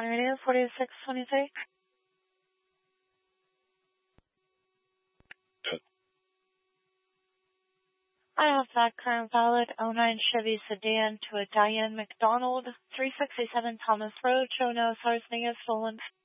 Radio 4623. I have that current valid 09 Chevy sedan to a Diane McDonald, 367 Thomas Road, Jono, Sarsning is stolen.